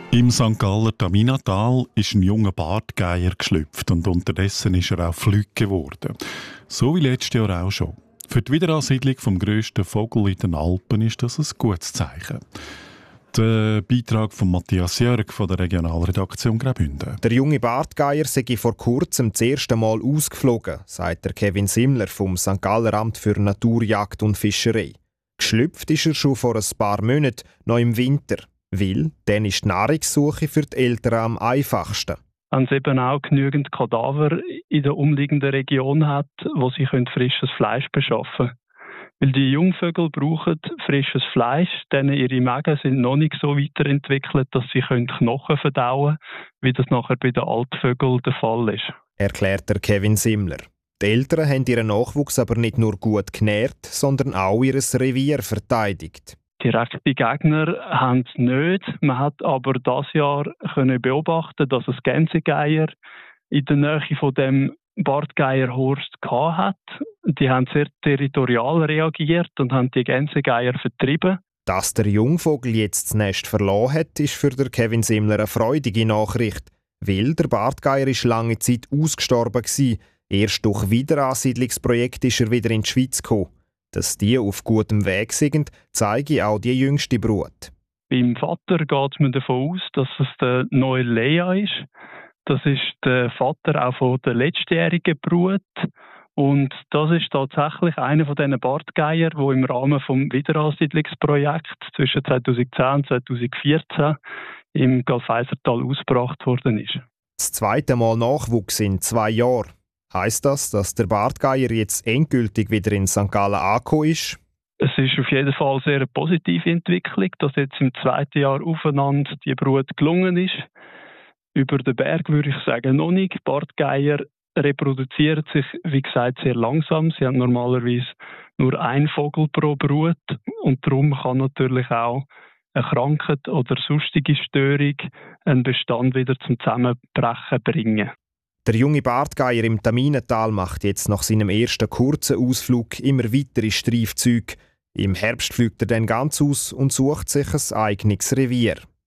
Im St. Galler Taminatal ist ein junger Bartgeier geschlüpft und unterdessen ist er auch flügge geworden. So wie letztes Jahr auch schon. Für die Wiederansiedlung vom grössten Vogel in den Alpen ist das ein gutes Zeichen. Der Beitrag von Matthias Jörg von der Regionalredaktion Graubünden. Der junge Bartgeier sei vor kurzem das erste Mal ausgeflogen, sagt der Kevin Simmler vom St. Galler Amt für Natur, Jagd und Fischerei. Geschlüpft ist er schon vor ein paar Monaten, noch im Winter. Weil dann ist die Nahrungssuche für die Eltern am einfachsten. Wenn es eben auch genügend Kadaver in der umliegenden Region hat, wo sie frisches Fleisch beschaffen können. Weil die Jungvögel brauchen frisches Fleisch, denn ihre Mägen sind noch nicht so weiterentwickelt, dass sie Knochen verdauen können, wie das nachher bei den Altvögeln der Fall ist. Erklärt der Kevin Simmler. Die Eltern haben ihren Nachwuchs aber nicht nur gut genährt, sondern auch ihr Revier verteidigt. Direkte Gegner haben es nicht. Man hat aber dieses Jahr beobachten, dass es Gänsegeier in der Nähe von dem Bartgeierhorst hat. Die haben sehr territorial reagiert und haben die Gänsegeier vertrieben. Dass der Jungvogel jetzt das Nest verloren hat, ist für den Kevin Simmler eine freudige Nachricht. Weil der Bartgeier ist lange Zeit ausgestorben war. Erst durch Wiederansiedlungsprojekt ist er wieder in die Schweiz gekommen. Dass die auf gutem Weg sind, zeige auch die jüngste Brut. Beim Vater geht man davon aus, dass es der neue Lea ist. Das ist der Vater auch von der letztjährigen Brut. Und das ist tatsächlich einer von diesen Bartgeier, der im Rahmen des Wiederansiedlungsprojekts zwischen 2010 und 2014 im Galfeisertal ausgebracht worden ist. Das zweite Mal Nachwuchs in 2 Jahren. Heisst das, dass der Bartgeier jetzt endgültig wieder in St. Gallen angekommen ist? Es ist auf jeden Fall sehr eine positive Entwicklung, dass jetzt im 2. Jahr aufeinander die Brut gelungen ist. Über den Berg würde ich sagen noch nicht. Bartgeier reproduzieren sich, wie gesagt, sehr langsam. Sie haben normalerweise nur einen Vogel pro Brut und darum kann natürlich auch eine Krankheit oder sonstige Störung einen Bestand wieder zum Zusammenbrechen bringen. Der junge Bartgeier im Taminatal macht jetzt nach seinem ersten kurzen Ausflug immer weitere Streifzüge. Im Herbst fliegt er dann ganz aus und sucht sich ein eigenes Revier.